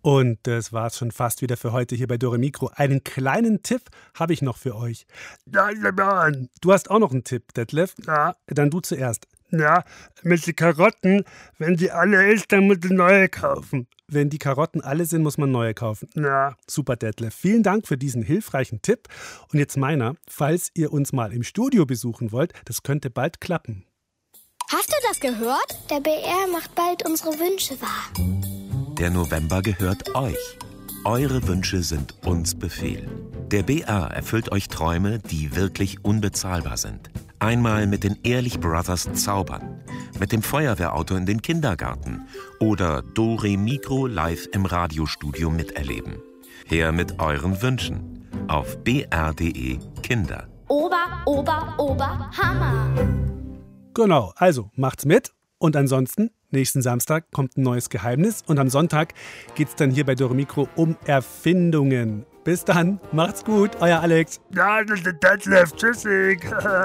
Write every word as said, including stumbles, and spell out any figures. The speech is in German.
Und das war's schon fast wieder für heute hier bei Dore Mikro. Einen kleinen Tipp habe ich noch für euch. Du hast auch noch einen Tipp, Detlef? Ja. Dann du zuerst. Ja, mit den Karotten, wenn die alle ist, dann muss ich neue kaufen. Wenn die Karotten alle sind, muss man neue kaufen. Ja. Super, Detlef. Vielen Dank für diesen hilfreichen Tipp. Und jetzt meiner, falls ihr uns mal im Studio besuchen wollt, das könnte bald klappen. Hast du das gehört? Der B R macht bald unsere Wünsche wahr. Der November gehört euch. Eure Wünsche sind uns Befehl. Der B R erfüllt euch Träume, die wirklich unbezahlbar sind. Einmal mit den Ehrlich Brothers zaubern, mit dem Feuerwehrauto in den Kindergarten oder Dore Mikro live im Radiostudio miterleben. Her mit euren Wünschen auf b r punkt d e Kinder. Ober, Ober, Ober, Hammer! Genau, also macht's mit. Und ansonsten, nächsten Samstag kommt ein neues Geheimnis. Und am Sonntag geht's dann hier bei Dore Mikro um Erfindungen. Bis dann, macht's gut, euer Alex. Ja, das ist Detlef. Tschüssig.